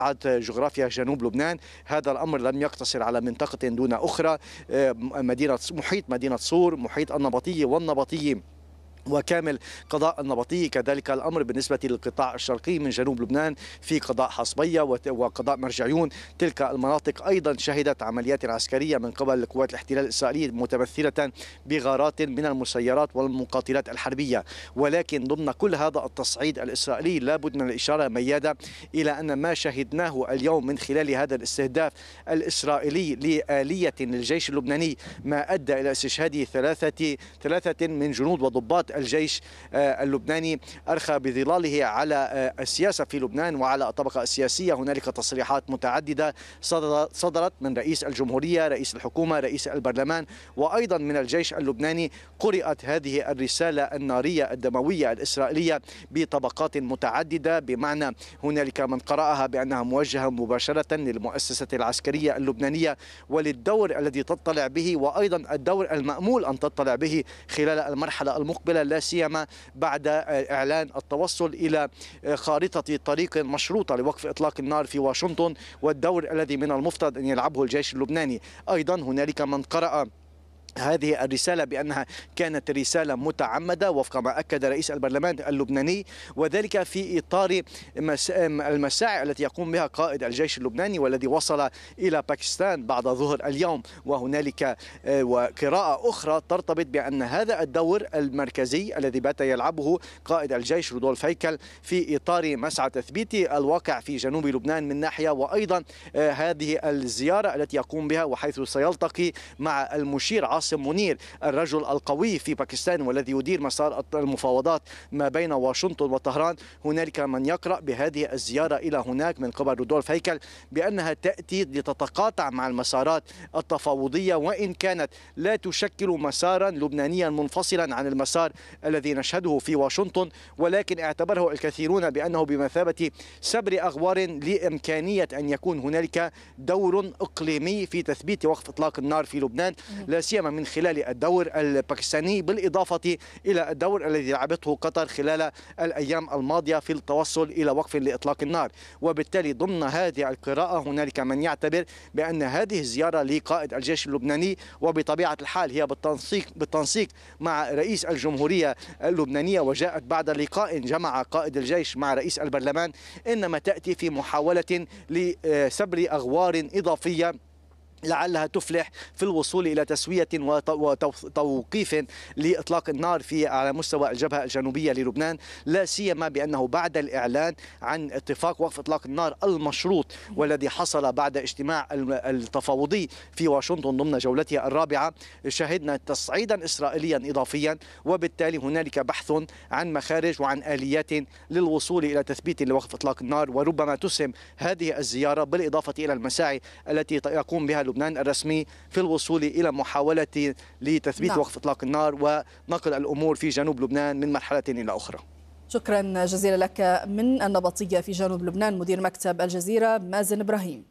جغرافيا جنوب لبنان. هذا الأمر لم يقتصر على منطقة دون أخرى، محيط مدينة صور، محيط النبطية والنبطية وكامل قضاء النبطية. كذلك الأمر بالنسبة للقطاع الشرقي من جنوب لبنان في قضاء حصبية وقضاء مرجعيون. تلك المناطق أيضا شهدت عمليات عسكرية من قبل قوات الاحتلال الإسرائيلي متمثلة بغارات من المسيرات والمقاتلات الحربية. ولكن ضمن كل هذا التصعيد الإسرائيلي لابد من الإشارة ميادة إلى أن ما شهدناه اليوم من خلال هذا الاستهداف الإسرائيلي لآلية للجيش اللبناني ما أدى إلى استشهاد ثلاثة من جنود وضباط الجيش اللبناني أرخى بظلاله على السياسة في لبنان وعلى الطبقة السياسية. هنالك تصريحات متعددة صدرت من رئيس الجمهورية، رئيس الحكومة، رئيس البرلمان، وأيضا من الجيش اللبناني. قرأت هذه الرسالة النارية الدموية الإسرائيلية بطبقات متعددة، بمعنى هنالك من قرأها بأنها موجهة مباشرة للمؤسسة العسكرية اللبنانية وللدور الذي تطلع به، وأيضا الدور المأمول أن تطلع به خلال المرحلة المقبلة، لا سيما بعد إعلان التوصل إلى خارطة طريق مشروطة لوقف إطلاق النار في واشنطن، والدور الذي من المفترض أن يلعبه الجيش اللبناني. أيضا هنالك من قرأ هذه الرسالة بأنها كانت رسالة متعمدة وفق ما أكد رئيس البرلمان اللبناني، وذلك في إطار المساعي التي يقوم بها قائد الجيش اللبناني والذي وصل إلى باكستان بعد ظهر اليوم. وهنالك وقراءة أخرى ترتبط بأن هذا الدور المركزي الذي بات يلعبه قائد الجيش رودولف هيكل في إطار مسعى تثبيت الواقع في جنوب لبنان من ناحية، وأيضا هذه الزيارة التي يقوم بها وحيث سيلتقي مع المشير عاصم منير الرجل القوي في باكستان والذي يدير مسار المفاوضات ما بين واشنطن وطهران. هنالك من يقرأ بهذه الزيارة إلى هناك من قبل رودولف هيكل بأنها تأتي لتتقاطع مع المسارات التفاوضية، وإن كانت لا تشكل مسارا لبنانيا منفصلا عن المسار الذي نشهده في واشنطن، ولكن اعتبره الكثيرون بأنه بمثابة سبر أغوار لإمكانية أن يكون هنالك دور إقليمي في تثبيت وقف إطلاق النار في لبنان، لا سيما من خلال الدور الباكستاني، بالإضافة إلى الدور الذي لعبته قطر خلال الأيام الماضية في التوصل إلى وقف لإطلاق النار. وبالتالي ضمن هذه القراءة هنالك من يعتبر بأن هذه الزيارة لقائد الجيش اللبناني، وبطبيعة الحال هي بالتنسيق مع رئيس الجمهورية اللبنانية وجاءت بعد لقاء جمع قائد الجيش مع رئيس البرلمان، إنما تأتي في محاولة لسبر أغوار إضافية لعلها تفلح في الوصول إلى تسوية وتوقيف لإطلاق النار على مستوى الجبهة الجنوبية للبنان، لا سيما بأنه بعد الإعلان عن اتفاق وقف إطلاق النار المشروط والذي حصل بعد اجتماع التفاوضي في واشنطن ضمن جولتها الرابعة، شهدنا تصعيدا إسرائيليا إضافيا، وبالتالي هنالك بحث عن مخارج وعن آليات للوصول إلى تثبيت لوقف إطلاق النار. وربما تسهم هذه الزيارة بالإضافة إلى المساعي التي يقوم بها لبنان الرسمي في الوصول إلى محاولة لتثبيت وقف إطلاق النار ونقل الأمور في جنوب لبنان من مرحلة إلى أخرى. شكرا جزيلا لك من النبطية في جنوب لبنان مدير مكتب الجزيرة مازن إبراهيم.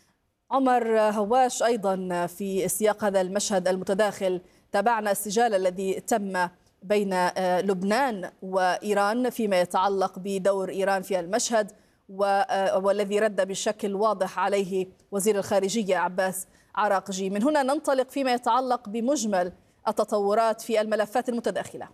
عمر هواش، أيضا في سياق هذا المشهد المتداخل تابعنا السجال الذي تم بين لبنان وإيران فيما يتعلق بدور إيران في المشهد، والذي رد بشكل واضح عليه وزير الخارجية عباس عراقجي. من هنا ننطلق فيما يتعلق بمجمل التطورات في الملفات المتداخلة.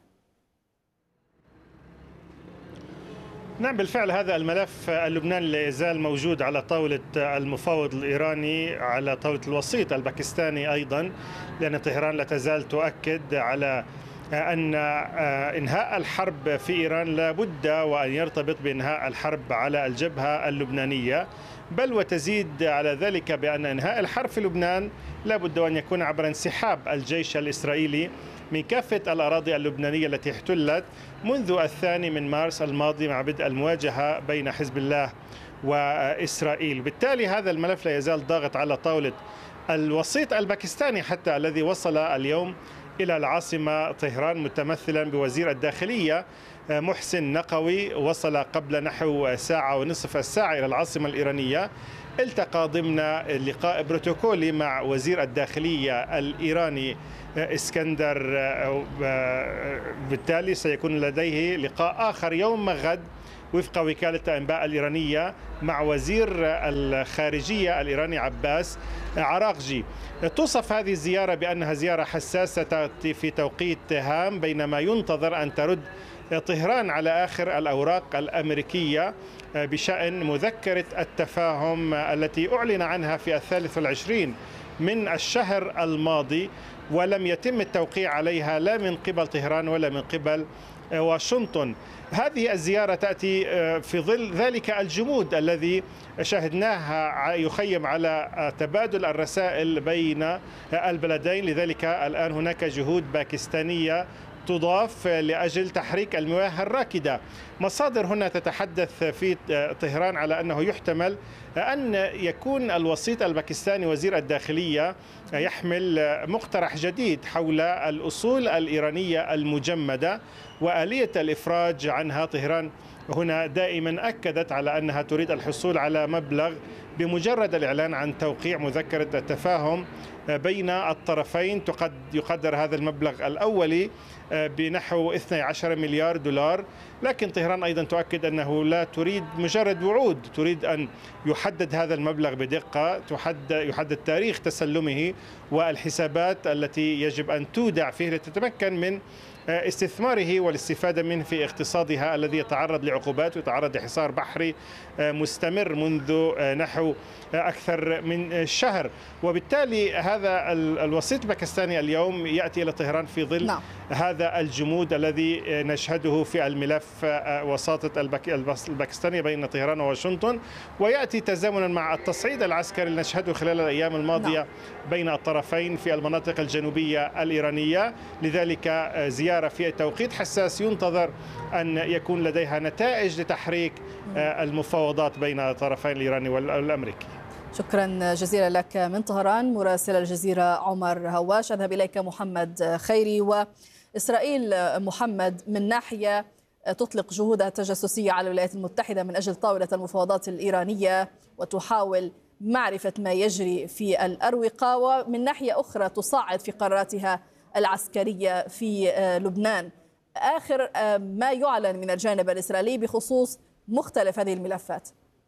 نعم، بالفعل هذا الملف اللبناني لا يزال موجود على طاولة المفاوض الإيراني، على طاولة الوسيط الباكستاني أيضا، لأن طهران لا تزال تؤكد على أن إنهاء الحرب في إيران لا بد وأن يرتبط بإنهاء الحرب على الجبهة اللبنانية، بل وتزيد على ذلك بأن إنهاء الحرب في لبنان لا بد وأن يكون عبر انسحاب الجيش الإسرائيلي من كافة الأراضي اللبنانية التي احتلت منذ 2 مارس الماضي مع بدء المواجهة بين حزب الله وإسرائيل. بالتالي هذا الملف لا يزال ضاغط على طاولة الوسيط الباكستاني حتى، الذي وصل اليوم إلى العاصمة طهران متمثلا بوزير الداخلية محسن نقوي. وصل قبل نحو ساعة ونصف الساعة إلى العاصمة الإيرانية، التقى ضمن لقاء بروتوكولي مع وزير الداخلية الإيراني اسكندر. بالتالي سيكون لديه لقاء آخر يوم غد وفق وكالة أنباء الإيرانية مع وزير الخارجية الإيراني عباس عراقجي. توصف هذه الزيارة بأنها زيارة حساسة تأتي في توقيت هام، بينما ينتظر أن ترد طهران على آخر الأوراق الأمريكية بشأن مذكرة التفاهم التي أعلن عنها في 23 من الشهر الماضي، ولم يتم التوقيع عليها لا من قبل طهران ولا من قبل واشنطن. هذه الزيارة تأتي في ظل ذلك الجمود الذي شاهدناها يخيم على تبادل الرسائل بين البلدين. لذلك الآن هناك جهود باكستانية تضاف لأجل تحريك المياه الراكدة. مصادر هنا تتحدث في طهران على أنه يحتمل أن يكون الوسيط الباكستاني وزير الداخلية يحمل مقترح جديد حول الأصول الإيرانية المجمدة وآلية الإفراج عنها. طهران هنا دائما أكدت على أنها تريد الحصول على مبلغ بمجرد الإعلان عن توقيع مذكرة التفاهم بين الطرفين. يقدر هذا المبلغ الأولي بنحو 12 مليار دولار، لكن طهران أيضا تؤكد أنه لا تريد مجرد وعود، تريد أن يحدد هذا المبلغ بدقة، يحدد تاريخ تسلمه والحسابات التي يجب أن تودع فيه لتتمكن من استثماره والاستفادة منه في اقتصادها الذي يتعرض لعقوبات ويتعرض لحصار بحري مستمر منذ نحو أكثر من شهر. وبالتالي هذا الوسيط الباكستاني اليوم يأتي إلى طهران في ظل هذا الجمود الذي نشهده في الملف وساطة الباكستانية بين طهران وواشنطن، ويأتي تزامنا مع التصعيد العسكري اللي نشهده خلال الأيام الماضية بين الطرفين في المناطق الجنوبية الإيرانية. لذلك زيارة في توقيت حساس ينتظر أن يكون لديها نتائج لتحريك المفاوضات بين الطرفين الإيراني والأمريكي. شكرا جزيلا لك من طهران مراسل الجزيرة عمر هواش. أذهب إليك محمد خيري. وإسرائيل محمد من ناحية تطلق جهودها التجسسية على الولايات المتحدة من أجل طاولة المفاوضات الإيرانية وتحاول معرفة ما يجري في الأروقة، ومن ناحية أخرى تصاعد في قراراتها العسكرية في لبنان. آخر ما يعلن من الجانب الإسرائيلي بخصوص مختلف هذه الملفات.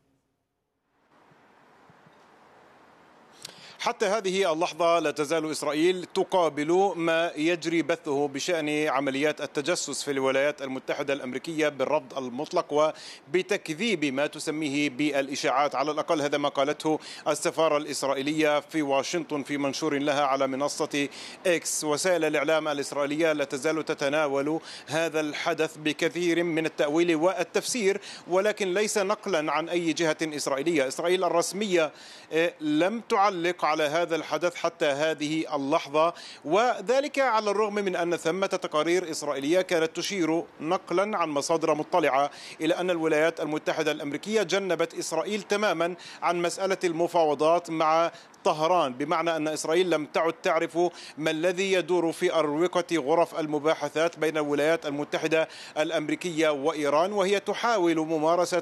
حتى هذه اللحظة لا تزال إسرائيل تقابل ما يجري بثه بشأن عمليات التجسس في الولايات المتحدة الأمريكية بالرفض المطلق وبتكذيب ما تسميه بالإشاعات. على الأقل هذا ما قالته السفارة الإسرائيلية في واشنطن في منشور لها على منصة إكس. وسائل الإعلام الإسرائيلية لا تزال تتناول هذا الحدث بكثير من التأويل والتفسير، ولكن ليس نقلا عن أي جهة إسرائيلية. إسرائيل الرسمية لم تعلق على هذا الحدث حتى هذه اللحظة، وذلك على الرغم من أن ثمة تقارير إسرائيلية كانت تشير نقلا عن مصادر مطلعة إلى أن الولايات المتحدة الأمريكية جنبت إسرائيل تماما عن مسألة المفاوضات مع طهران، بمعنى أن إسرائيل لم تعد تعرف ما الذي يدور في أروقة غرف المباحثات بين الولايات المتحدة الأمريكية وإيران، وهي تحاول ممارسة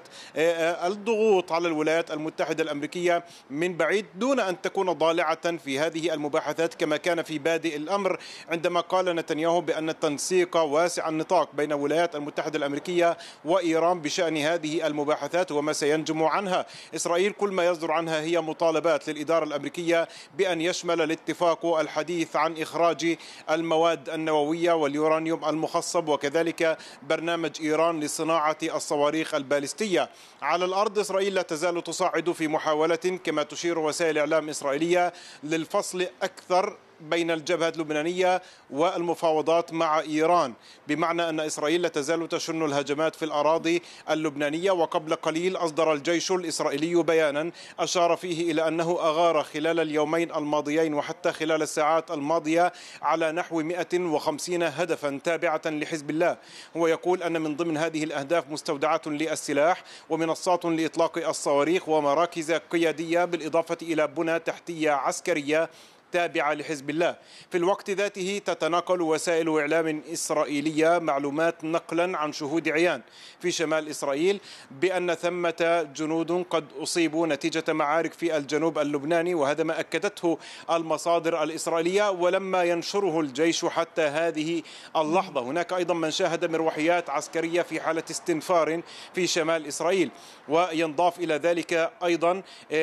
الضغوط على الولايات المتحدة الأمريكية من بعيد دون أن تكون ضالعة في هذه المباحثات كما كان في بادئ الأمر عندما قال نتنياهو بأن التنسيق واسع النطاق بين الولايات المتحدة الأمريكية وإيران بشأن هذه المباحثات وما سينجم عنها. إسرائيل كل ما يصدر عنها هي مطالبات للإدارة الأمريكية بأن يشمل الاتفاق الحديث عن إخراج المواد النووية واليورانيوم المخصب وكذلك برنامج إيران لصناعة الصواريخ البالستية. على الأرض إسرائيل لا تزال تصاعد في محاولة كما تشير وسائل إعلام إسرائيلية للفصل أكثر بين الجبهة اللبنانية والمفاوضات مع إيران، بمعنى أن إسرائيل لا تزال تشن الهجمات في الأراضي اللبنانية. وقبل قليل أصدر الجيش الإسرائيلي بيانا أشار فيه إلى أنه أغار خلال اليومين الماضيين وحتى خلال الساعات الماضية على نحو 150 هدفا تابعة لحزب الله. هو يقول أن من ضمن هذه الأهداف مستودعات للسلاح ومنصات لإطلاق الصواريخ ومراكز قيادية بالإضافة إلى بنى تحتية عسكرية تابعة لحزب الله. في الوقت ذاته تتناقل وسائل إعلام إسرائيلية معلومات نقلا عن شهود عيان في شمال إسرائيل بأن ثمة جنود قد أصيبوا نتيجة معارك في الجنوب اللبناني، وهذا ما أكدته المصادر الإسرائيلية ولما ينشره الجيش حتى هذه اللحظة. هناك أيضا من شاهد مروحيات عسكرية في حالة استنفار في شمال إسرائيل، وينضاف إلى ذلك أيضا